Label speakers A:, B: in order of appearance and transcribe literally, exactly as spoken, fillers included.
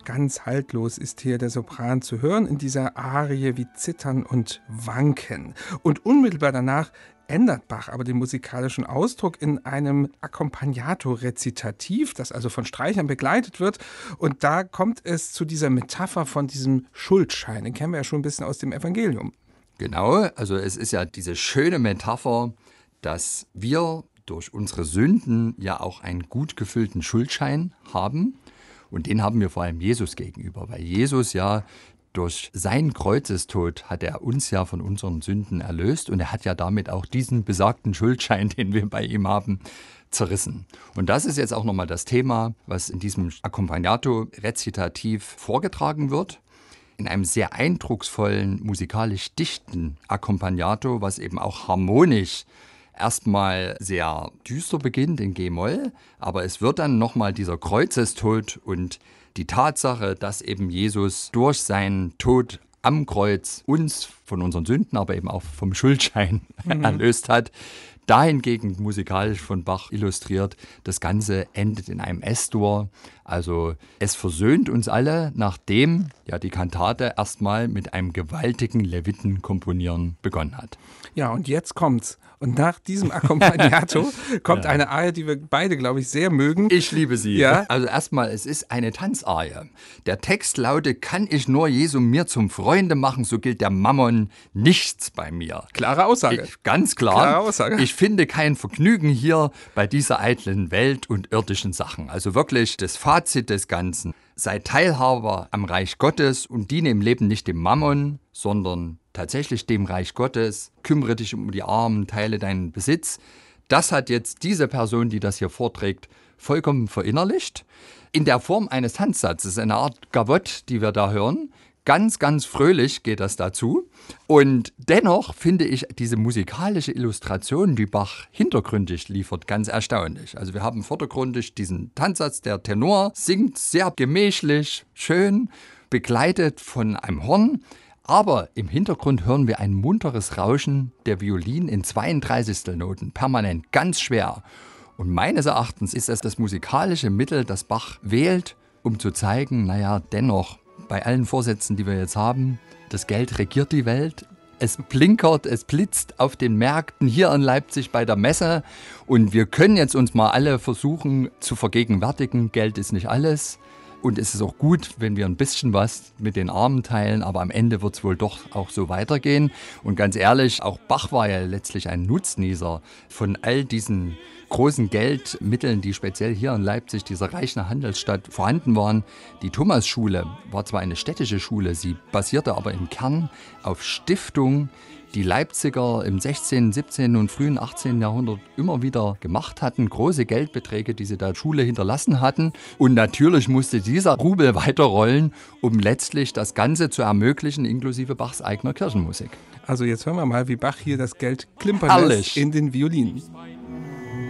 A: Ganz haltlos ist hier der Sopran zu hören in dieser Arie wie Zittern und Wanken. Und unmittelbar danach ändert Bach aber den musikalischen Ausdruck in einem Accompagnato-Rezitativ, das also von Streichern begleitet wird. Und da kommt es zu dieser Metapher von diesem Schuldschein. Den kennen wir ja schon ein bisschen aus dem Evangelium.
B: Genau, also es ist ja diese schöne Metapher, dass wir durch unsere Sünden ja auch einen gut gefüllten Schuldschein haben. Und den haben wir vor allem Jesus gegenüber, weil Jesus ja durch seinen Kreuzestod hat er uns ja von unseren Sünden erlöst und er hat ja damit auch diesen besagten Schuldschein, den wir bei ihm haben, zerrissen. Und das ist jetzt auch nochmal das Thema, was in diesem Accompagnato-Rezitativ vorgetragen wird. In einem sehr eindrucksvollen, musikalisch dichten Accompagnato, was eben auch harmonisch erstmal sehr düster beginnt in G-Moll, aber es wird dann nochmal dieser Kreuzestod und die Tatsache, dass eben Jesus durch seinen Tod am Kreuz uns von unseren Sünden, aber eben auch vom Schuldschein mhm. erlöst hat, dahingegen musikalisch von Bach illustriert. Das Ganze endet in einem S-Dur. Also es versöhnt uns alle, nachdem ja die Kantate erstmal mit einem gewaltigen Leviten-Komponieren begonnen hat.
A: Ja, und jetzt kommt's. Und nach diesem Accompagnato kommt ja. eine Arie, die wir beide, glaube ich, sehr mögen.
B: Ich liebe sie.
A: Ja?
B: Also erstmal, es ist eine Tanzarie. Der Text lautet: Kann ich nur Jesu mir zum Freunde machen, so gilt der Mammon nichts bei mir.
A: Klare Aussage.
B: Ich, ganz klar.
A: Klare Aussage.
B: Ich finde kein Vergnügen hier bei dieser eitlen Welt und irdischen Sachen. Also wirklich das Fazit des Ganzen. Sei Teilhaber am Reich Gottes und diene im Leben nicht dem Mammon, sondern tatsächlich dem Reich Gottes. Kümmere dich um die Armen, teile deinen Besitz. Das hat jetzt diese Person, die das hier vorträgt, vollkommen verinnerlicht. In der Form eines Tanzsatzes, eine Art Gavotte, die wir da hören. Ganz, ganz fröhlich geht das dazu. Und dennoch finde ich diese musikalische Illustration, die Bach hintergründig liefert, ganz erstaunlich. Also wir haben vordergründig diesen Tanzsatz, der Tenor singt sehr gemächlich, schön, begleitet von einem Horn. Aber im Hintergrund hören wir ein munteres Rauschen der Violin in zweiunddreißigstel Noten, permanent, ganz schwer. Und meines Erachtens ist das das musikalische Mittel, das Bach wählt, um zu zeigen, naja, dennoch, bei allen Vorsätzen, die wir jetzt haben, das Geld regiert die Welt. Es blinkert, es blitzt auf den Märkten hier in Leipzig bei der Messe. Und wir können jetzt uns mal alle versuchen zu vergegenwärtigen, Geld ist nicht alles. Und es ist auch gut, wenn wir ein bisschen was mit den Armen teilen, aber am Ende wird es wohl doch auch so weitergehen. Und ganz ehrlich, auch Bach war ja letztlich ein Nutznießer von all diesen großen Geldmitteln, die speziell hier in Leipzig, dieser reichen Handelsstadt, vorhanden waren. Die Thomasschule war zwar eine städtische Schule, sie basierte aber im Kern auf Stiftung, die Leipziger im sechzehnten, siebzehnten und frühen achtzehnten Jahrhundert immer wieder gemacht hatten. Große Geldbeträge, die sie der Schule hinterlassen hatten. Und natürlich musste dieser Rubel weiterrollen, um letztlich das Ganze zu ermöglichen, inklusive Bachs eigener Kirchenmusik.
A: Also jetzt hören wir mal, wie Bach hier das Geld klimpern
B: Herrlich.
A: lässt in den Violinen.